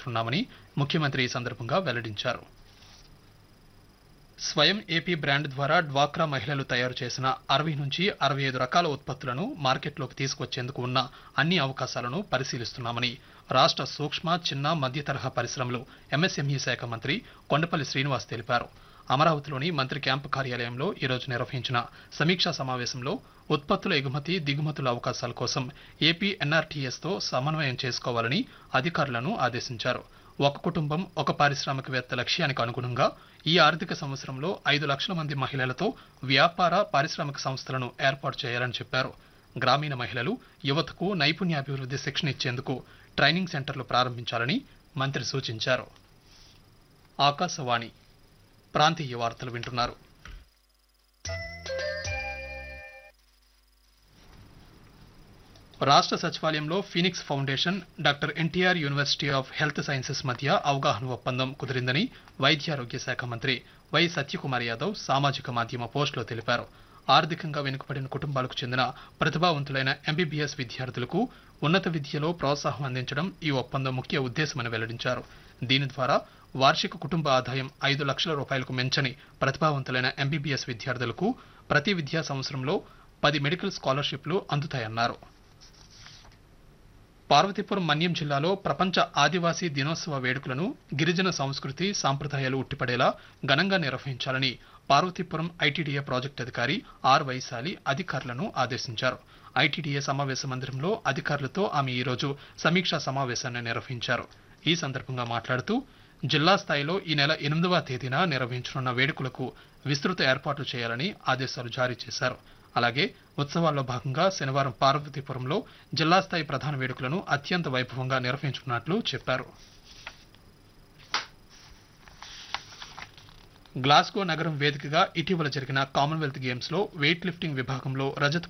చేపట్టనున్నామని ముఖ్యమంత్రి ఈ సందర్భంగా వెల్లడించారు. స్వయం ఏపీ బ్రాండ్ ద్వారా డ్వాక్రా మహిళలు తయారు చేసిన 60 నుంచి 65 రకాల ఉత్పత్తులను మార్కెట్లోకి తీసుకొచ్చేందుకు ఉన్న అన్ని అవకాశాలను పరిశీలిస్తున్నామని రాష్ట్ర సూక్ష్మ, చిన్న, మధ్య తరహా పరిశ్రమలు ఎంఎస్ఎంఈ శాఖ మంత్రి కొండపల్లి శ్రీనివాస్ తెలిపారు. అమరావతిలోని మంత్రి క్యాంపు కార్యాలయంలో ఈరోజు నిర్వహించిన సమీక్షా సమావేశంలో ఉత్పత్తుల ఎగుమతి, దిగుమతుల అవకాశాల కోసం ఏపీ ఎన్ఆర్టీఎస్తో సమన్వయం చేసుకోవాలని అధికారులను ఆదేశించారు. ఒక కుటుంబం ఒక పారిశ్రామికవేత్త లక్ష్యానికి అనుగుణంగా ఈ ఆర్థిక సంవత్సరంలో 5 లక్షల మంది మహిళలతో వ్యాపార, పారిశ్రామిక సంస్థలను ఏర్పాటు చేయాలని చెప్పారు. గ్రామీణ మహిళలు, యువతకు నైపుణ్యాభివృద్ధి శిక్షణ ఇచ్చేందుకు ట్రైనింగ్ సెంటర్లు ప్రారంభించాలని మంత్రి సూచించారు. ఆకాశవాణి ప్రాంతీయ వార్తలు వింటున్నారు. రాష్ట్ర సచివాలయంలో Phoenix foundation, doctor NTR university of health sciences మధ్య అవగాహన ఒప్పందం కుదిరిందని వైద్యారోగ్య శాఖ మంత్రి వై సత్యకుమార్ యాదవ్ సామాజిక మాధ్యమ పోస్టులో తెలిపారు. ఆర్థికంగా వెనుకబడిన కుటుంబాలకు చెందిన ప్రతిభావంతులైన ఎంబీబీఎస్ విద్యార్థులకు ఉన్నత విద్యలో ప్రోత్సాహం అందించడం ఈ ఒప్పందం ముఖ్య ఉద్దేశమని వెల్లడించారు. దీని ద్వారా వార్షిక కుటుంబ ఆదాయం 5 లక్షల రూపాయలకు మించని ప్రతిభావంతులైన ఎంబీబీఎస్ విద్యార్థులకు ప్రతి విద్యా సంవత్సరంలో 10 మెడికల్ స్కాలర్షిప్లు అందుతాయన్నారు. పార్వతీపురం మన్యం జిల్లాలో ప్రపంచ ఆదివాసీ దినోత్సవ వేడుకలను గిరిజన సంస్కృతి, సాంప్రదాయాలు ఉట్టిపడేలా ఘనంగా నిర్వహించాలని పార్వతీపురం ఐటీడీఏ ప్రాజెక్టు అధికారి ఆర్ వైశాలి అధికారులను ఆదేశించారు. ఐటీడీఏ సమావేశ మందిరంలో అధికారులతో ఆమె ఈరోజు సమీక్షా సమావేశాన్ని నిర్వహించారు. ఈ సందర్భంగా మాట్లాడుతూ జిల్లా స్థాయిలో ఈ నెల 8వ తేదీన నిర్వహించనున్న వేడుకలకు విస్తృత ఏర్పాట్లు చేయాలని ఆదేశాలు జారీ చేశారు. అలాగే ఉత్సవాల్లో భాగంగా శనివారం పార్వతీపురంలో జిల్లా స్థాయి ప్రధాన వేడుకలను అత్యంత వైభవంగా నిర్వహించనున్నట్లు చెప్పారు. గ్లాస్గో నగరం వేదికగా ఇటీవల జరిగిన కామన్వెల్త్ గేమ్స్ లో వెయిట్ లిఫ్టింగ్ విభాగంలో రజత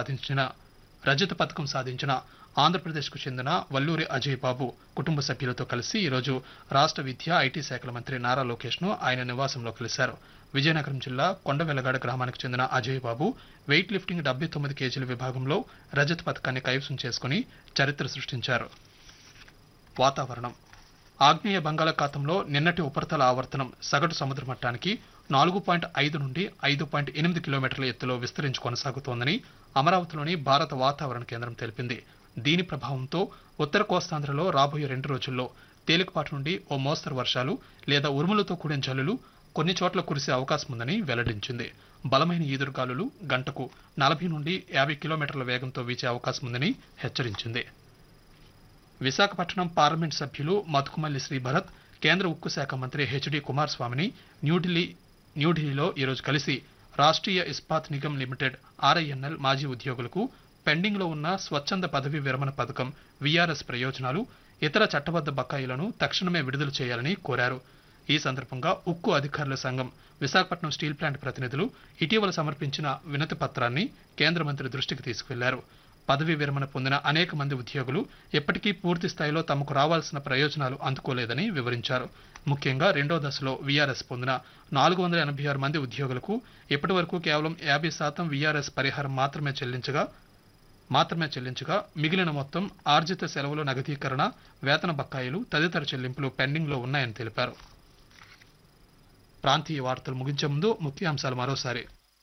పథకం సాధించిన ఆంధ్రప్రదేశ్కు చెందిన వల్లూరి అజయ్ బాబు కుటుంబ సభ్యులతో కలిసి ఈరోజు రాష్ట్ర విద్యా, ఐటీ శాఖల మంత్రి నారా లోకేష్ ను ఆయన నివాసంలో కలిశారు. విజయనగరం జిల్లా కొండవెల్లగాడ గ్రామానికి చెందిన అజయ్ బాబు వెయిట్ లిఫ్టింగ్ 79 కేజీల విభాగంలో రజత పథకాన్ని కైవసం చేసుకుని చరిత్ర సృష్టించారు. వాతావరణం. ఆగ్నేయ బంగాళాఖాతంలో నిన్నటి ఉపరితల ఆవర్తనం సగటు సముద్ర మట్టానికి 4.5 నుండి 5.8 కిలోమీటర్ల ఎత్తులో విస్తరించి కొనసాగుతోందని అమరావతిలోని భారత వాతావరణ కేంద్రం తెలిపింది. దీని ప్రభావంతో ఉత్తర కోస్తాంధ్రలో రాబోయే 2 రోజుల్లో తేలికపాటి నుండి ఓ మోస్తరు వర్షాలు లేదా ఉరుములతో కూడిన జల్లులు కొన్ని చోట్ల కురిసే అవకాశం ఉందని వెల్లడించింది. బలమైన ఈదురుగాలులు గంటకు 40 నుండి 50 కిలోమీటర్ల వేగంతో వీచే అవకాశం ఉందని హెచ్చరించింది. విశాఖపట్నం పార్లమెంట్ సభ్యులు మతుకుమల్లి శ్రీభరత్ కేంద్ర ఉక్కు శాఖ మంత్రి హెచ్డి కుమారస్వామిని న్యూఢిల్లీలో ఈరోజు కలిసి రాష్ట్రీయ ఇస్పాత్ నిగమ్ లిమిటెడ్ ఆర్ఐఎన్ఎల్ మాజీ ఉద్యోగులకు పెండింగ్ లో ఉన్న స్వచ్ఛంద పదవీ విరమణ పథకం వీఆర్ఎస్ ప్రయోజనాలు, ఇతర చట్టబద్ద బకాయిలను తక్షణమే విడుదల చేయాలని కోరారు. ఈ సందర్భంగా ఉక్కు అధికారుల సంఘం, విశాఖపట్నం స్టీల్ ప్లాంట్ ప్రతినిధులు ఇటీవల సమర్పించిన వినతి పత్రాన్ని కేంద్ర మంత్రి దృష్టికి తీసుకువెళ్లారు. పదవీ విరమణ పొందిన అనేక మంది ఉద్యోగులు ఇప్పటికీ పూర్తి స్థాయిలో తమకు రావాల్సిన ప్రయోజనాలు అందుకోలేదని వివరించారు. ముఖ్యంగా 2వ దశలో వీఆర్ఎస్ పొందిన 486 మంది ఉద్యోగులకు ఇప్పటి వరకు కేవలం 50% వీఆర్ఎస్ పరిహారం మాత్రమే చెల్లించగా మిగిలిన మొత్తం ఆర్జిత సెలవుల నగదీకరణ, వేతన బకాయిలు తదితర చెల్లింపులు పెండింగ్ లో ఉన్నాయని తెలిపారు. ప్రాంతీయ వార్తలు ముగించే ముందు ముఖ్యాంశాలు మరోసారి.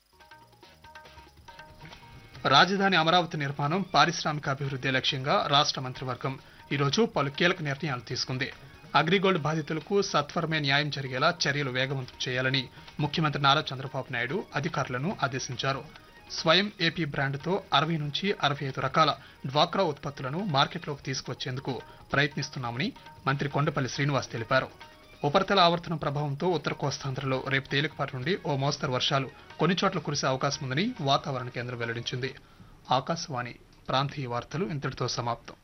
రాజధాని అమరావతి నిర్మాణం, పారిశ్రామిక అభివృద్ధి లక్ష్యంగా రాష్ట్ర మంత్రివర్గం ఈరోజు పలు కీలక నిర్ణయాలు తీసుకుంది. అగ్రిగోల్డ్ బాధితులకు సత్వరమే న్యాయం జరిగేలా చర్యలు వేగవంతం చేయాలని ముఖ్యమంత్రి నారా చంద్రబాబు నాయుడు అధికారులను ఆదేశించారు. స్వయం ఏపీ బ్రాండ్తో 60 నుంచి 65 రకాల డ్వాక్రా ఉత్పత్తులను మార్కెట్లోకి తీసుకువచ్చేందుకు ప్రయత్నిస్తున్నామని మంత్రి కొండపల్లి శ్రీనివాస్ తెలిపారు. ఉపరితల ఆవర్తనం ప్రభావంతో ఉత్తర కోస్తాంధ్రలో రేపు తేలికపాటి నుండి ఓ మోస్తరు వర్షాలు కొన్ని చోట్ల కురిసే అవకాశం ఉందని వాతావరణ కేంద్రం వెల్లడించింది. ఆకాశవాణి ప్రాంతీయ వార్తలు ఇంతటితో సమాప్తం.